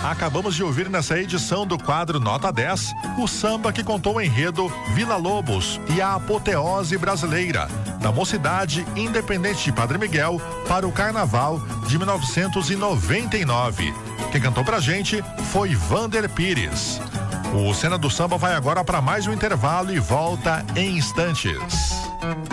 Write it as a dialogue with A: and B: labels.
A: Acabamos de ouvir nessa edição do quadro Nota 10, o samba que contou o enredo Vila Lobos e a apoteose brasileira, da Mocidade Independente de Padre Miguel para o Carnaval de 1999. Quem cantou pra gente foi Vander Pires. O Cena do Samba vai agora para mais um intervalo e volta em instantes.